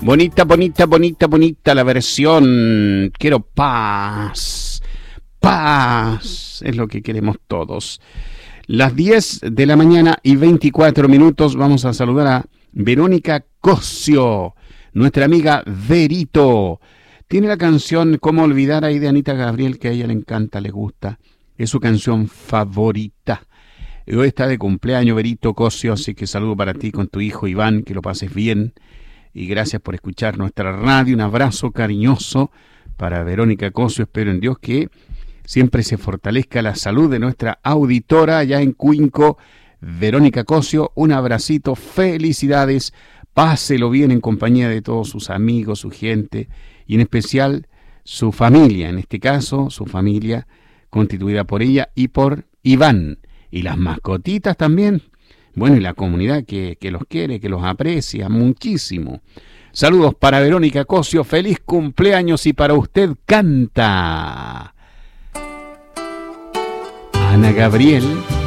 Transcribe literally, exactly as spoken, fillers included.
Bonita, bonita, bonita, bonita la versión. Quiero paz. Paz es lo que queremos todos. Las diez de la mañana y veinticuatro minutos. Vamos a saludar a Verónica Cosio, nuestra amiga Verito. Tiene la canción Cómo olvidar ahí de Anita Gabriel, que a ella le encanta, le gusta. Es su canción favorita. Hoy está de cumpleaños Verito Cosio, así que saludo para ti con tu hijo Iván, que lo pases bien. Y gracias por escuchar nuestra radio. Un abrazo cariñoso para Verónica Cosio. Espero en Dios que siempre se fortalezca la salud de nuestra auditora allá en Cuinco, Verónica Cosio. Un abracito, felicidades. Páselo bien en compañía de todos sus amigos, su gente y en especial su familia. En este caso, su familia constituida por ella y por Iván. Y las mascotitas también. Bueno, y la comunidad que, que los quiere, que los aprecia muchísimo. Saludos para Verónica Cosio, feliz cumpleaños y para usted canta Ana Gabriel.